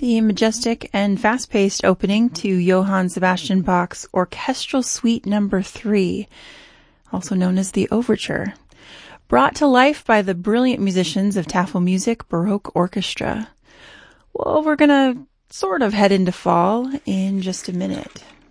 The majestic and fast-paced opening to Johann Sebastian Bach's Orchestral Suite No. 3, also known as the Overture, brought to life by the brilliant musicians of Tafelmusik Baroque Orchestra. Well, we're going to sort of head into fall in just a minute.